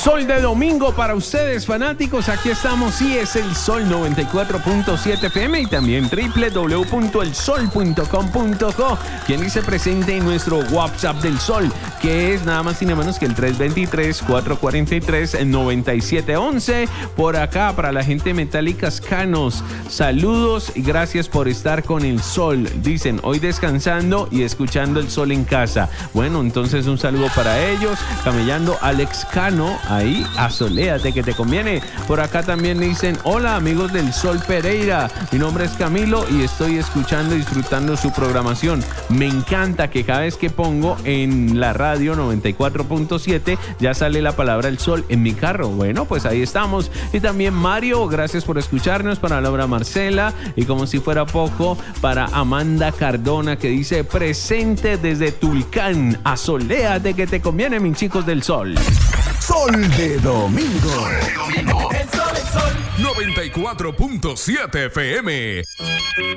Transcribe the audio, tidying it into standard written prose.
Sol de domingo para ustedes, fanáticos. Aquí estamos, sí, es el Sol 94.7 FM y también www.elsol.com.co, quien dice presente en nuestro WhatsApp del Sol, que es nada más y nada menos que el 323-443-9711. Por acá, para la gente metálicas Canos, saludos y gracias por estar con el Sol. Dicen, hoy descansando y escuchando el Sol en casa. Bueno, entonces un saludo para ellos. Camellando Alex Cano, ahí, asoléate que te conviene. Por acá también dicen, hola amigos del Sol Pereira, mi nombre es Camilo y estoy escuchando y disfrutando su programación. Me encanta que cada vez que pongo en la radio 94.7 ya sale la palabra el sol en mi carro. Bueno, pues ahí estamos. Y también Mario, gracias por escucharnos. Para Laura Marcela y como si fuera poco, para Amanda Cardona, que dice presente desde Tulcán. Asoléate que te conviene, mis chicos del Sol. Sol de domingo. El sol, 94.7 FM.